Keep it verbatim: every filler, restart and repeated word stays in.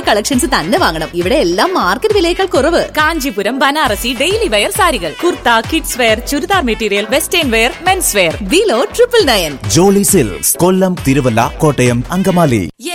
Collections തന്നെ വാങ്ങണം. ഇവിടെ എല്ലാം മാർക്കറ്റ് വിലയേക്കാൾ കുറവ്. കാഞ്ചീപുരം ബനാറസി ഡെയിലി വെയർ സാരികൾ, kurta, kids wear, churidar material, western wear, men's wear. Below triple nine. Jolly silks, കൊല്ലം, തിരുവല്ല, കോട്ടയം, അങ്കമാലി.